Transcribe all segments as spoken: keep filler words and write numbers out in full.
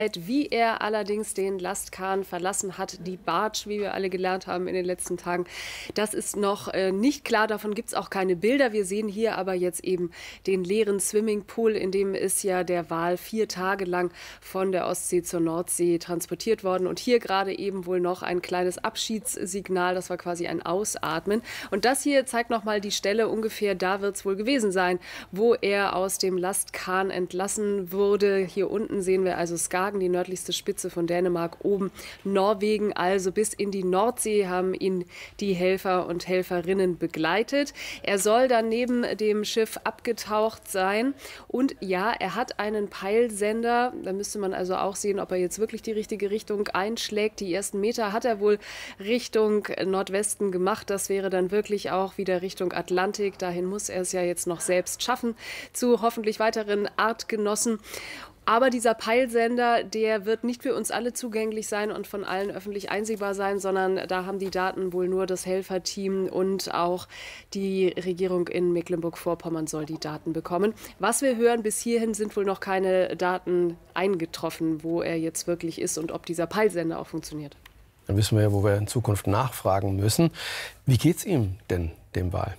Wie er allerdings den Lastkahn verlassen hat, die Barge, wie wir alle gelernt haben in den letzten Tagen, das ist noch äh, nicht klar. Davon gibt es auch keine Bilder. Wir sehen hier aber jetzt eben den leeren Swimmingpool, in dem ist ja der Wal vier Tage lang von der Ostsee zur Nordsee transportiert worden. Und hier gerade eben wohl noch ein kleines Abschiedssignal. Das war quasi ein Ausatmen. Und das hier zeigt noch mal die Stelle ungefähr, da wird es wohl gewesen sein, wo er aus dem Lastkahn entlassen wurde. Hier unten sehen wir also Skagen, die nördlichste Spitze von Dänemark, oben Norwegen, also bis in die Nordsee haben ihn die Helfer und Helferinnen begleitet. Er soll dann neben dem Schiff abgetaucht sein und ja, er hat einen Peilsender. Da müsste man also auch sehen, ob er jetzt wirklich die richtige Richtung einschlägt. Die ersten Meter hat er wohl Richtung Nordwesten gemacht. Das wäre dann wirklich auch wieder Richtung Atlantik. Dahin muss er es ja jetzt noch selbst schaffen, zu hoffentlich weiteren Artgenossen. Aber dieser Peilsender, der wird nicht für uns alle zugänglich sein und von allen öffentlich einsehbar sein, sondern da haben die Daten wohl nur das Helferteam und auch die Regierung in Mecklenburg-Vorpommern soll die Daten bekommen. Was wir hören, bis hierhin sind wohl noch keine Daten eingetroffen, wo er jetzt wirklich ist und ob dieser Peilsender auch funktioniert. Dann wissen wir ja, wo wir in Zukunft nachfragen müssen. Wie geht's ihm denn, dem Wal?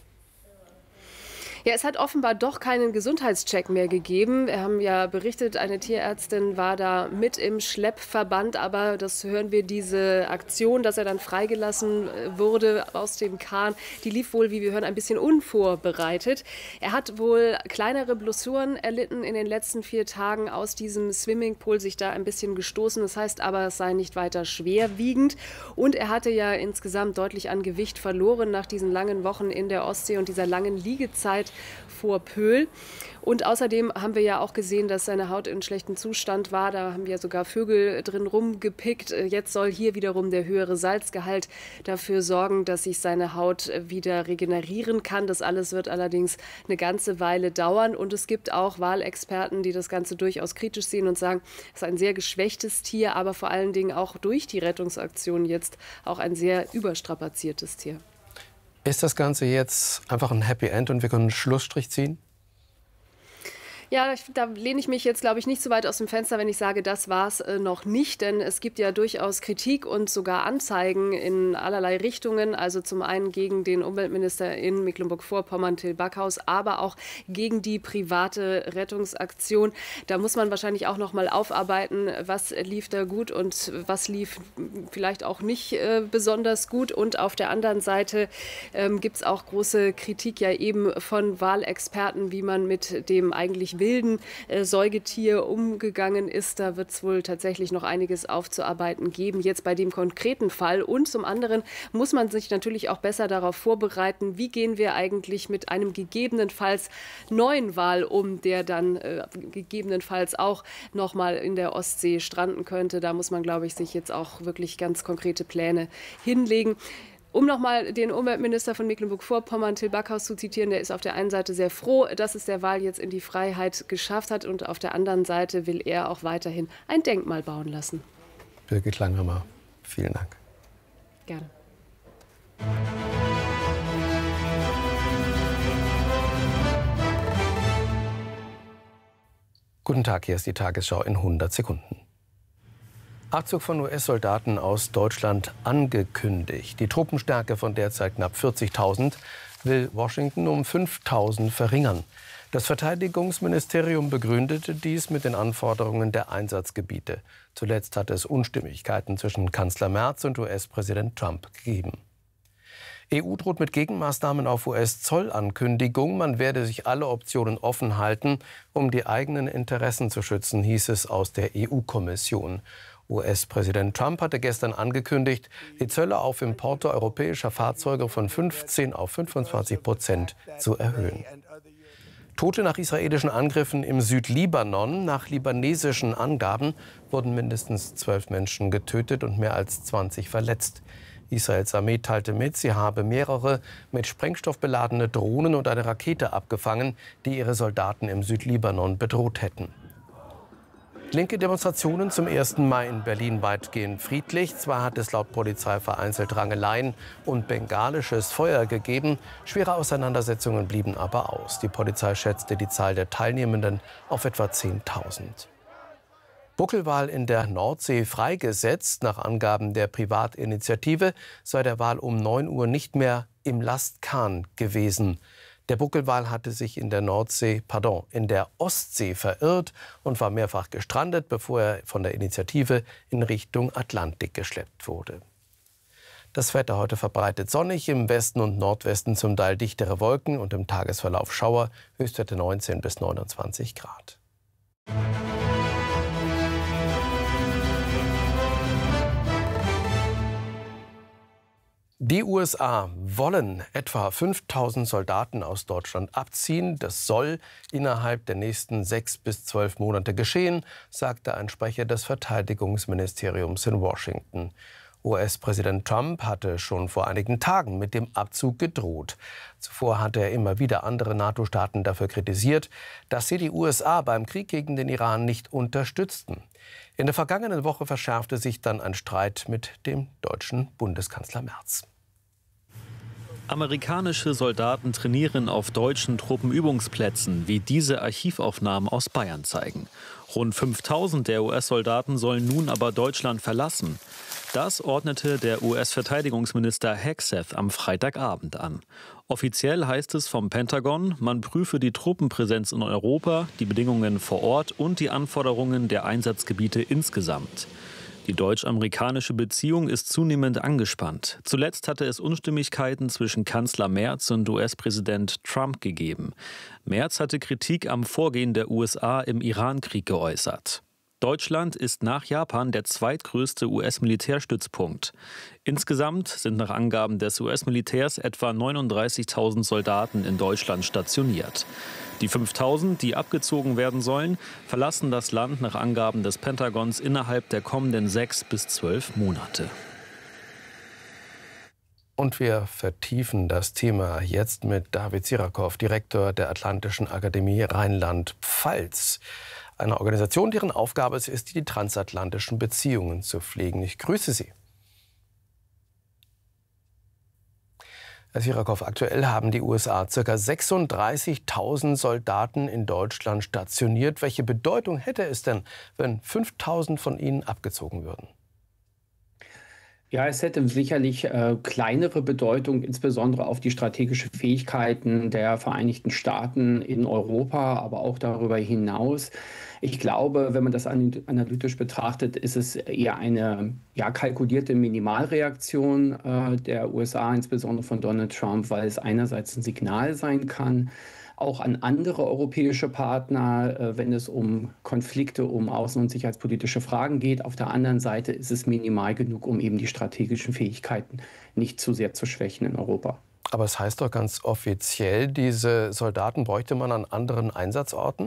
Ja, es hat offenbar doch keinen Gesundheitscheck mehr gegeben. Wir haben ja berichtet, eine Tierärztin war da mit im Schleppverband, aber das hören wir, diese Aktion, dass er dann freigelassen wurde aus dem Kahn, die lief wohl, wie wir hören, ein bisschen unvorbereitet. Er hat wohl kleinere Blessuren erlitten in den letzten vier Tagen aus diesem Swimmingpool, sich da ein bisschen gestoßen. Das heißt aber, es sei nicht weiter schwerwiegend. Und er hatte ja insgesamt deutlich an Gewicht verloren nach diesen langen Wochen in der Ostsee und dieser langen Liegezeit vor Pöhl. Und außerdem haben wir ja auch gesehen, dass seine Haut in schlechtem Zustand war. Da haben ja sogar Vögel drin rumgepickt. Jetzt soll hier wiederum der höhere Salzgehalt dafür sorgen, dass sich seine Haut wieder regenerieren kann. Das alles wird allerdings eine ganze Weile dauern. Und es gibt auch Walexperten, die das Ganze durchaus kritisch sehen und sagen, es ist ein sehr geschwächtes Tier, aber vor allen Dingen auch durch die Rettungsaktion jetzt auch ein sehr überstrapaziertes Tier. Ist das Ganze jetzt einfach ein Happy End und wir können einen Schlussstrich ziehen? Ja, ich, da lehne ich mich jetzt, glaube ich, nicht so weit aus dem Fenster, wenn ich sage, das war es äh, noch nicht. Denn es gibt ja durchaus Kritik und sogar Anzeigen in allerlei Richtungen. Also zum einen gegen den Umweltminister in Mecklenburg-Vorpommern, Till Backhaus, aber auch gegen die private Rettungsaktion. Da muss man wahrscheinlich auch noch mal aufarbeiten, was lief da gut und was lief vielleicht auch nicht äh, besonders gut. Und auf der anderen Seite ähm, gibt es auch große Kritik ja eben von Walexperten, wie man mit dem eigentlich wilden äh, Säugetier umgegangen ist. Da wird es wohl tatsächlich noch einiges aufzuarbeiten geben, jetzt bei dem konkreten Fall. Und zum anderen muss man sich natürlich auch besser darauf vorbereiten, wie gehen wir eigentlich mit einem gegebenenfalls neuen Wal um, der dann äh, gegebenenfalls auch noch mal in der Ostsee stranden könnte. Da muss man, glaube ich, sich jetzt auch wirklich ganz konkrete Pläne hinlegen. Um noch mal den Umweltminister von Mecklenburg-Vorpommern, Till Backhaus, zu zitieren, der ist auf der einen Seite sehr froh, dass es der Wal jetzt in die Freiheit geschafft hat. Und auf der anderen Seite will er auch weiterhin ein Denkmal bauen lassen. Birgit Langhammer, vielen Dank. Gerne. Guten Tag, hier ist die Tagesschau in hundert Sekunden. Abzug von U S-Soldaten aus Deutschland angekündigt. Die Truppenstärke von derzeit knapp vierzigtausend will Washington um fünftausend verringern. Das Verteidigungsministerium begründete dies mit den Anforderungen der Einsatzgebiete. Zuletzt hat es Unstimmigkeiten zwischen Kanzler Merz und U S-Präsident Trump gegeben. E U droht mit Gegenmaßnahmen auf U S-Zollankündigung. Man werde sich alle Optionen offen halten, um die eigenen Interessen zu schützen, hieß es aus der E U-Kommission. U S-Präsident Trump hatte gestern angekündigt, die Zölle auf Importe europäischer Fahrzeuge von fünfzehn auf fünfundzwanzig Prozent zu erhöhen. Tote nach israelischen Angriffen im Südlibanon. Nach libanesischen Angaben wurden mindestens zwölf Menschen getötet und mehr als zwanzig verletzt. Israels Armee teilte mit, sie habe mehrere mit Sprengstoff beladene Drohnen und eine Rakete abgefangen, die ihre Soldaten im Südlibanon bedroht hätten. Linke Demonstrationen zum ersten Mai in Berlin weitgehend friedlich. Zwar hat es laut Polizei vereinzelt Rangeleien und bengalisches Feuer gegeben. Schwere Auseinandersetzungen blieben aber aus. Die Polizei schätzte die Zahl der Teilnehmenden auf etwa zehntausend. Buckelwal in der Nordsee freigesetzt. Nach Angaben der Privatinitiative sei der Wal um neun Uhr nicht mehr im Lastkahn gewesen. Der Buckelwal hatte sich in der Nordsee, pardon, in der Ostsee verirrt und war mehrfach gestrandet, bevor er von der Initiative in Richtung Atlantik geschleppt wurde. Das Wetter heute verbreitet sonnig, im Westen und Nordwesten zum Teil dichtere Wolken und im Tagesverlauf Schauer, Höchstwerte neunzehn bis neunundzwanzig Grad. Die U S A wollen etwa fünftausend Soldaten aus Deutschland abziehen. Das soll innerhalb der nächsten sechs bis zwölf Monate geschehen, sagte ein Sprecher des Verteidigungsministeriums in Washington. U S-Präsident Trump hatte schon vor einigen Tagen mit dem Abzug gedroht. Zuvor hatte er immer wieder andere NATO-Staaten dafür kritisiert, dass sie die U S A beim Krieg gegen den Iran nicht unterstützten. In der vergangenen Woche verschärfte sich dann ein Streit mit dem deutschen Bundeskanzler Merz. Amerikanische Soldaten trainieren auf deutschen Truppenübungsplätzen, wie diese Archivaufnahmen aus Bayern zeigen. Rund fünftausend der U S-Soldaten sollen nun aber Deutschland verlassen. Das ordnete der U S-Verteidigungsminister Hegseth am Freitagabend an. Offiziell heißt es vom Pentagon, man prüfe die Truppenpräsenz in Europa, die Bedingungen vor Ort und die Anforderungen der Einsatzgebiete insgesamt. Die deutsch-amerikanische Beziehung ist zunehmend angespannt. Zuletzt hatte es Unstimmigkeiten zwischen Kanzler Merz und U S-Präsident Trump gegeben. Merz hatte Kritik am Vorgehen der U S A im Iran-Krieg geäußert. Deutschland ist nach Japan der zweitgrößte U S-Militärstützpunkt. Insgesamt sind nach Angaben des U S-Militärs etwa neununddreißigtausend Soldaten in Deutschland stationiert. Die fünftausend, die abgezogen werden sollen, verlassen das Land nach Angaben des Pentagons innerhalb der kommenden sechs bis zwölf Monate. Und wir vertiefen das Thema jetzt mit David Sirakow, Direktor der Atlantischen Akademie Rheinland-Pfalz. Eine Organisation, deren Aufgabe es ist, die transatlantischen Beziehungen zu pflegen. Ich grüße Sie. Herr Sirakow, aktuell haben die U S A ca. sechsunddreißigtausend Soldaten in Deutschland stationiert. Welche Bedeutung hätte es denn, wenn fünftausend von ihnen abgezogen würden? Ja, es hätte sicherlich äh, kleinere Bedeutung, insbesondere auf die strategischen Fähigkeiten der Vereinigten Staaten in Europa, aber auch darüber hinaus. Ich glaube, wenn man das analytisch betrachtet, ist es eher eine ja, kalkulierte Minimalreaktion äh, der U S A, insbesondere von Donald Trump, weil es einerseits ein Signal sein kann, auch an andere europäische Partner, äh, wenn es um Konflikte, um außen- und sicherheitspolitische Fragen geht. Auf der anderen Seite ist es minimal genug, um eben die strategischen Fähigkeiten nicht zu sehr zu schwächen in Europa. Aber es heißt doch ganz offiziell, diese Soldaten bräuchte man an anderen Einsatzorten?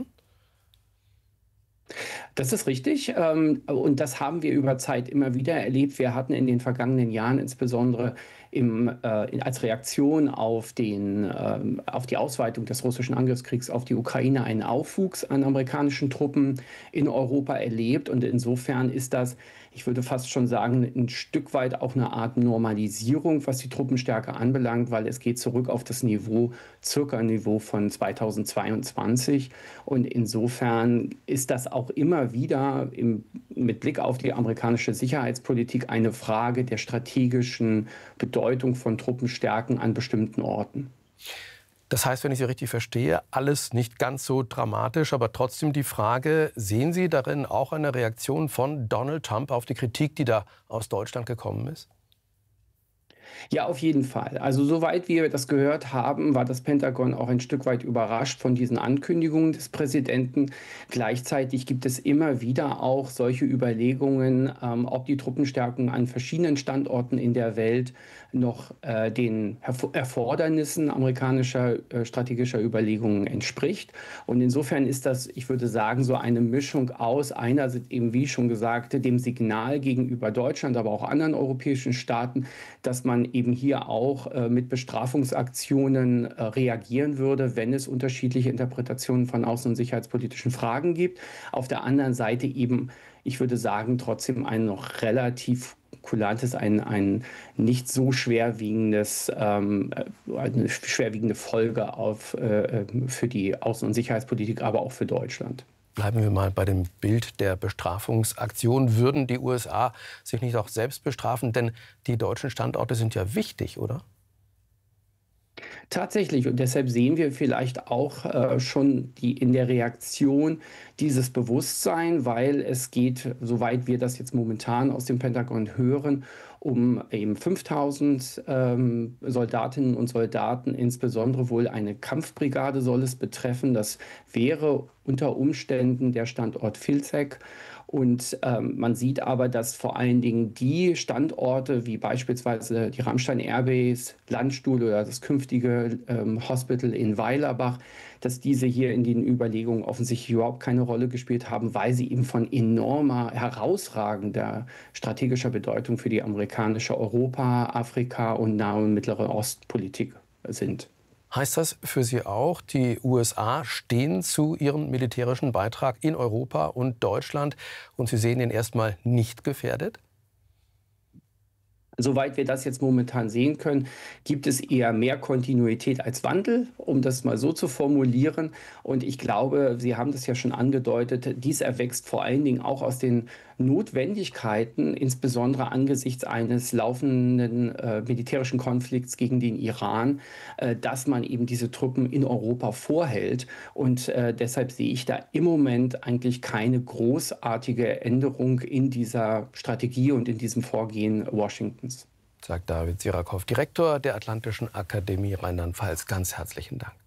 Das ist richtig, ähm, und das haben wir über Zeit immer wieder erlebt. Wir hatten in den vergangenen Jahren insbesondere im, äh, als Reaktion auf, den, ähm, auf die Ausweitung des russischen Angriffskriegs auf die Ukraine einen Aufwuchs an amerikanischen Truppen in Europa erlebt. Und insofern ist das, ich würde fast schon sagen, ein Stück weit auch eine Art Normalisierung, was die Truppenstärke anbelangt, weil es geht zurück auf das Niveau, circa Niveau von zweitausendzweiundzwanzig. Und insofern ist das auch immer wieder im, mit Blick auf die amerikanische Sicherheitspolitik eine Frage der strategischen Bedeutung von Truppenstärken an bestimmten Orten. Das heißt, wenn ich Sie richtig verstehe, alles nicht ganz so dramatisch, aber trotzdem die Frage, sehen Sie darin auch eine Reaktion von Donald Trump auf die Kritik, die da aus Deutschland gekommen ist? Ja, auf jeden Fall. Also soweit wir das gehört haben, war das Pentagon auch ein Stück weit überrascht von diesen Ankündigungen des Präsidenten. Gleichzeitig gibt es immer wieder auch solche Überlegungen, ähm, ob die Truppenstärkung an verschiedenen Standorten in der Welt noch äh, den Erf- Erfordernissen amerikanischer äh, strategischer Überlegungen entspricht. Und insofern ist das, ich würde sagen, so eine Mischung aus einerseits eben, wie ich schon gesagt, dem Signal gegenüber Deutschland, aber auch anderen europäischen Staaten, dass man eben hier auch äh, mit Bestrafungsaktionen äh, reagieren würde, wenn es unterschiedliche Interpretationen von außen- und sicherheitspolitischen Fragen gibt. Auf der anderen Seite eben, ich würde sagen, trotzdem ein noch relativ kulantes, ein, ein nicht so schwerwiegendes, ähm, eine schwerwiegende Folge auf, äh, für die Außen- und Sicherheitspolitik, aber auch für Deutschland. Bleiben wir mal bei dem Bild der Bestrafungsaktion. Würden die U S A sich nicht auch selbst bestrafen? Denn die deutschen Standorte sind ja wichtig, oder? Tatsächlich, und deshalb sehen wir vielleicht auch äh, schon die, in der Reaktion dieses Bewusstsein, weil es geht, soweit wir das jetzt momentan aus dem Pentagon hören, um eben fünftausend ähm, Soldatinnen und Soldaten, insbesondere wohl eine Kampfbrigade soll es betreffen. Das wäre unter Umständen der Standort Vilcek. Und ähm, man sieht aber, dass vor allen Dingen die Standorte, wie beispielsweise die Ramstein Airbase, Landstuhl oder das künftige ähm, Hospital in Weilerbach, dass diese hier in den Überlegungen offensichtlich überhaupt keine Rolle gespielt haben, weil sie eben von enormer, herausragender strategischer Bedeutung für die amerikanische Europa-, Afrika- und Nahe- und Mittlere Ostpolitik sind. Heißt das für Sie auch, die U S A stehen zu ihrem militärischen Beitrag in Europa und Deutschland und Sie sehen ihn erstmal nicht gefährdet? Soweit wir das jetzt momentan sehen können, gibt es eher mehr Kontinuität als Wandel, um das mal so zu formulieren. Und ich glaube, Sie haben das ja schon angedeutet, dies erwächst vor allen Dingen auch aus den Notwendigkeiten, insbesondere angesichts eines laufenden äh, militärischen Konflikts gegen den Iran, äh, dass man eben diese Truppen in Europa vorhält. Und äh, deshalb sehe ich da im Moment eigentlich keine großartige Änderung in dieser Strategie und in diesem Vorgehen Washingtons. Sagt David Sirakow, Direktor der Atlantischen Akademie Rheinland-Pfalz. Ganz herzlichen Dank.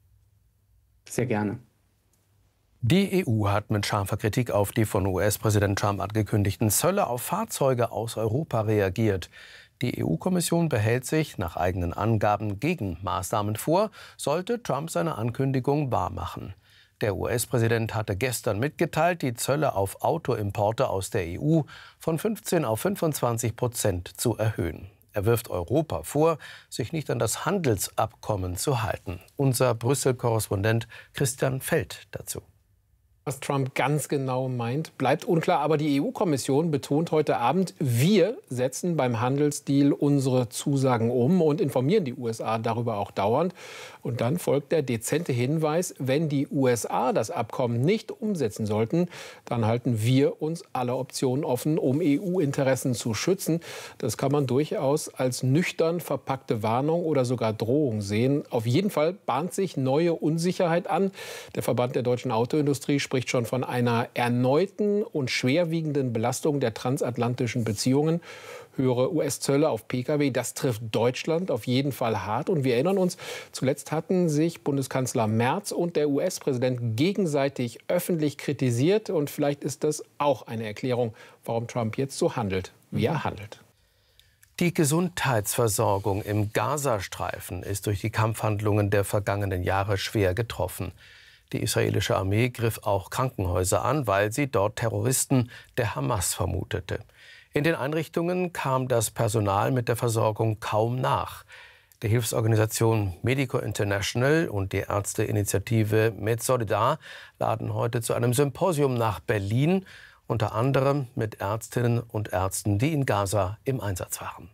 Sehr gerne. Die E U hat mit scharfer Kritik auf die von U S-Präsident Trump angekündigten Zölle auf Fahrzeuge aus Europa reagiert. Die E U-Kommission behält sich nach eigenen Angaben Gegenmaßnahmen vor, sollte Trump seine Ankündigung wahrmachen. Der U S-Präsident hatte gestern mitgeteilt, die Zölle auf Autoimporte aus der E U von fünfzehn auf fünfundzwanzig Prozent zu erhöhen. Er wirft Europa vor, sich nicht an das Handelsabkommen zu halten. Unser Brüssel-Korrespondent Christian Feld dazu. Was Trump ganz genau meint, bleibt unklar. Aber die E U-Kommission betont heute Abend, wir setzen beim Handelsdeal unsere Zusagen um und informieren die U S A darüber auch dauernd. Und dann folgt der dezente Hinweis, wenn die U S A das Abkommen nicht umsetzen sollten, dann halten wir uns alle Optionen offen, um E U-Interessen zu schützen. Das kann man durchaus als nüchtern verpackte Warnung oder sogar Drohung sehen. Auf jeden Fall bahnt sich neue Unsicherheit an. Der Verband der deutschen Autoindustrie spricht spricht schon von einer erneuten und schwerwiegenden Belastung der transatlantischen Beziehungen. Höhere U S-Zölle auf Pkw, das trifft Deutschland auf jeden Fall hart. Und wir erinnern uns, zuletzt hatten sich Bundeskanzler Merz und der U S-Präsident gegenseitig öffentlich kritisiert. Und vielleicht ist das auch eine Erklärung, warum Trump jetzt so handelt, wie er handelt. Die Gesundheitsversorgung im Gazastreifen ist durch die Kampfhandlungen der vergangenen Jahre schwer getroffen. Die israelische Armee griff auch Krankenhäuser an, weil sie dort Terroristen der Hamas vermutete. In den Einrichtungen kam das Personal mit der Versorgung kaum nach. Die Hilfsorganisation Medico International und die Ärzteinitiative MedSolidar laden heute zu einem Symposium nach Berlin, unter anderem mit Ärztinnen und Ärzten, die in Gaza im Einsatz waren.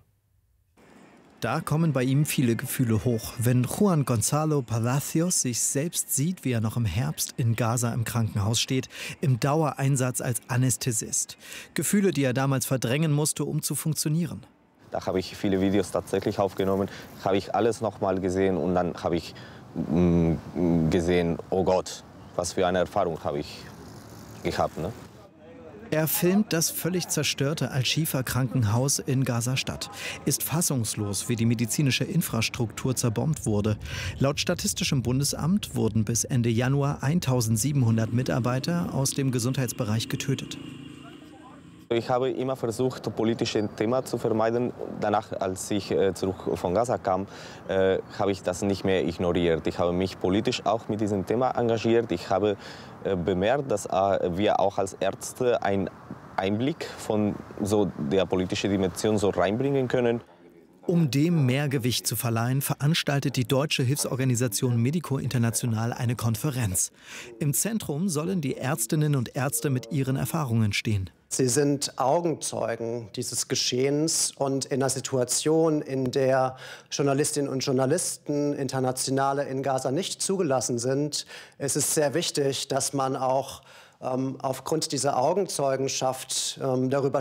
Da kommen bei ihm viele Gefühle hoch, wenn Juan Gonzalo Palacios sich selbst sieht, wie er noch im Herbst in Gaza im Krankenhaus steht, im Dauereinsatz als Anästhesist. Gefühle, die er damals verdrängen musste, um zu funktionieren. Da habe ich viele Videos tatsächlich aufgenommen, habe ich alles noch mal gesehen und dann habe ich mh, gesehen, oh Gott, was für eine Erfahrung habe ich gehabt, ne? Er filmt das völlig zerstörte Al-Shifa-Krankenhaus in Gaza-Stadt, ist fassungslos, wie die medizinische Infrastruktur zerbombt wurde. Laut Statistischem Bundesamt wurden bis Ende Januar eintausendsiebenhundert Mitarbeiter aus dem Gesundheitsbereich getötet. Ich habe immer versucht, politische Themen zu vermeiden. Danach, als ich äh, zurück von Gaza kam, äh, habe ich das nicht mehr ignoriert. Ich habe mich politisch auch mit diesem Thema engagiert. Ich habe äh, bemerkt, dass äh, wir auch als Ärzte einen Einblick von so der politischen Dimension so reinbringen können. Um dem mehr Gewicht zu verleihen, veranstaltet die deutsche Hilfsorganisation Medico International eine Konferenz. Im Zentrum sollen die Ärztinnen und Ärzte mit ihren Erfahrungen stehen. Sie sind Augenzeugen dieses Geschehens und in einer Situation, in der Journalistinnen und Journalisten, Internationale in Gaza nicht zugelassen sind, ist es sehr wichtig, dass man auch ähm, aufgrund dieser Augenzeugenschaft ähm, darüber